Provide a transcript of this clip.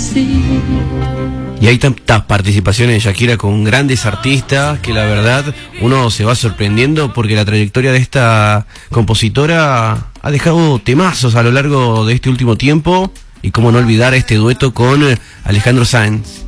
Y hay tantas participaciones de Shakira con grandes artistas que la verdad uno se va sorprendiendo porque la trayectoria de esta compositora ha dejado temazos a lo largo de este último tiempo y cómo no olvidar este dueto con Alejandro Sanz.